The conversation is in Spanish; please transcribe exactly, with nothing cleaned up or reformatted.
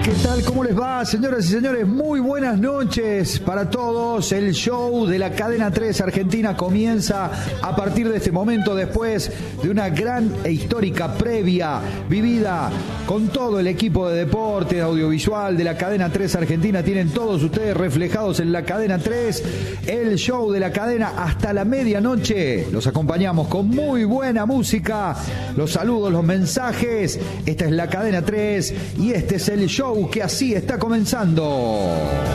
¿Qué tal? ¿Cómo les va, señoras y señores? Muy buenas noches para todos. El show de la Cadena tres Argentina comienza a partir de este momento, después de una gran e histórica previa vivida con todo el equipo de deporte audiovisual de la Cadena tres Argentina. Tienen todos ustedes reflejados en la Cadena tres, el show de la cadena hasta la medianoche. Los acompañamos con muy buena música, los saludos, los mensajes. Esta es la Cadena tres y este es el show que así está comenzando.